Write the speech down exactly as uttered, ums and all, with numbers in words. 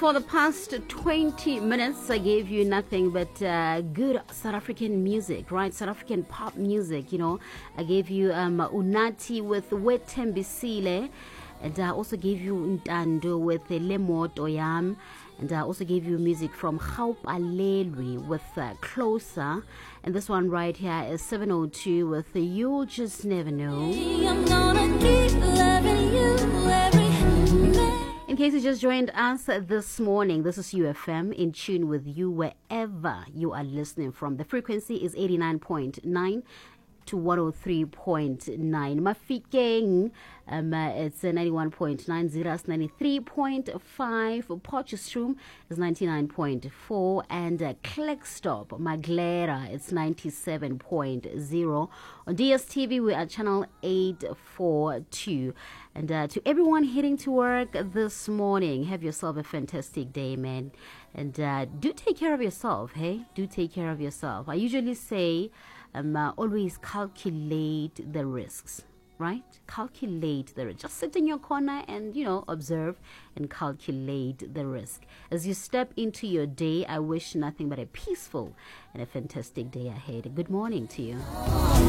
for the past twenty minutes, I gave you nothing but uh, good South African music, right? South African pop music, you know. I gave you um, Unati with Wetembisile, and I also gave you Ntando with Lemoto Yam, and I also gave you music from Gaupalelwi with uh, Closer, and this one right here is seven oh two with You'll Just Never Know. I'm gonna keep loving you every In case you just joined us this morning, this is U F M, in tune with you wherever you are listening from. The frequency is eighty-nine point nine to one oh three point nine. Mafikeng, um, uh, it's uh, ninety-one point nine. Ziras, ninety-three point five. Potchefstroom is ninety-nine point four. And uh, Klerksdorp, Maglera, it's ninety-seven point zero. On D S T V, we are channel eight forty-two. And uh, to everyone heading to work this morning, have yourself a fantastic day, man. And uh, do take care of yourself, hey? Do take care of yourself. I usually say, um, uh, always calculate the risks, right? Calculate the risk. Just sit in your corner and, you know, observe and calculate the risk. As you step into your day, I wish nothing but a peaceful and a fantastic day ahead. Good morning to you.